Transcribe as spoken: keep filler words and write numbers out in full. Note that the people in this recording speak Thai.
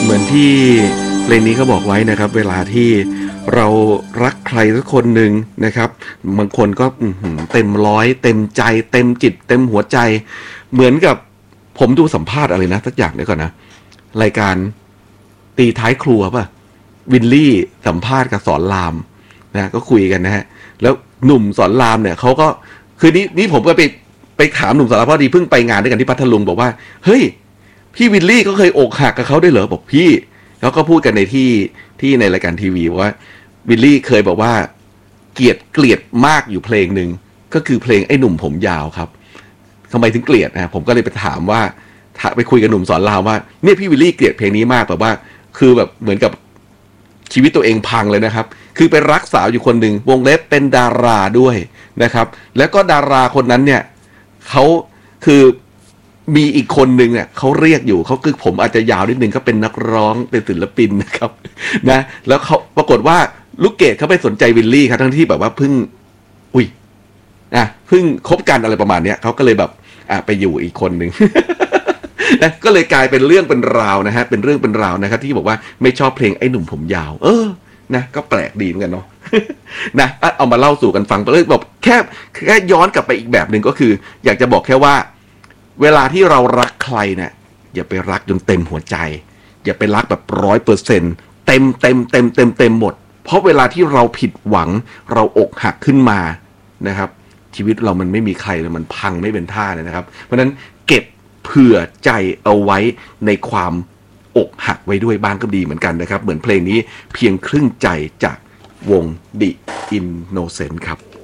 เหมือนที่เพลงนี้เขาบอกไว้นะครับเวลาที่เรารักใครสักคนหนึ่งนะครับบางคนก็เต็มร้อยเต็มใจเต็มจิตเต็มหัวใจเหมือนกับผมดูสัมภาษณ์อะไรนะสักอย่างเดี๋ยวก่อนนะรายการตีท้ายครัวป่ะวินลี่สัมภาษณ์กับสอนรามนะก็คุยกันนะฮะแล้วหนุ่มสอนรามเนี่ยเขาก็คือนี่นี่ผมก็ไปไปถามหนุ่มสอนรามพอดีเพิ่งไปงานด้วยกันที่พัทลุงบอกว่าเฮ้ยพี่วินลี่ก็เคยอกหักกับเขาด้วยเหรอบอกพี่แล้วก็พูดกันในที่ที่ในรายการทีวีว่าวิลลี่เคยบอกว่าเกลียดเกลียดมากอยู่เพลงหนึ่งก็คือเพลงไอ้หนุ่มผมยาวครับทำไมถึงเกลียดนะผมก็เลยไปถามว่าไปคุยกับหนุ่มสอนรามว่าเนี่ยพี่วิลลี่เกลียดเพลงนี้มากแบบว่าคือแบบเหมือนกับชีวิตตัวเองพังเลยนะครับคือไปรักสาวอยู่คนหนึ่งวงเล็บเป็นดาราด้วยนะครับแล้วก็ดาราคนนั้นเนี่ยเขาคือมีอีกคนหนึ่งเนี่ยเขาเรียกอยู่เขาคือผมอาจจะยาวนิดนึงเขาเป็นนักร้องเป็นศิลปินนะครับนะแล้วเขาปรากฏว่าลูกเกดเขาไปสนใจวิลลี่ครับทั้งที่แบบว่าเพิ่งอุ้ยอ่ะเพิ่งคบกันอะไรประมาณเนี้ยเขาก็เลยแบบอ่ะไปอยู่อีกคนหนึ่ง นะก็เลยกลายเป็นเรื่องเป็นราวนะฮะเป็นเรื่องเป็นราวนะครับที่บอกว่าไม่ชอบเพลงไอ้หนุ่มผมยาวเออนะก็แปลกดีเหมือนกันเนาะ นะเอามาเล่าสู่กันฟังเลยบอกแค่แค่ย้อนกลับไปอีกแบบหนึ่งก็คืออยากจะบอกแค่ว่าเวลาที่เรารักใครเนี่ยอย่าไปรักจนเต็มหัวใจอย่าไปรักแบบร้อยเปอร์เซ็นต์เต็มเต็มเต็มเต็มเต็มหมดเพราะเวลาที่เราผิดหวังเราอกหักขึ้นมานะครับชีวิตเรามันไม่มีใครเลยมันพังไม่เป็นท่าเลยนะครับเพราะฉะนั้นเก็บเผื่อใจเอาไว้ในความอกหักไว้ด้วยบ้างก็ดีเหมือนกันนะครับเหมือนเพลงนี้เพียงครึ่งใจจากวง The Innocent ครับ